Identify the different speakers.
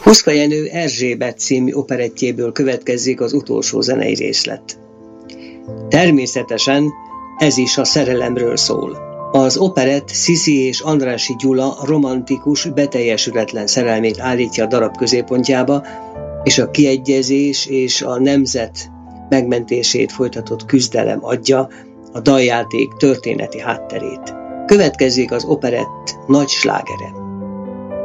Speaker 1: Huszka Jenő Erzsébet című operettjéből következik az utolsó zenei részlet. Természetesen ez is a szerelemről szól. Az operett Sziszi és Andrássy Gyula romantikus, beteljesületlen szerelmét állítja a darab középpontjába, és a kiegyezés és a nemzet megmentését folytatott küzdelem adja a daljáték történeti hátterét. Következik az operett nagy slágere.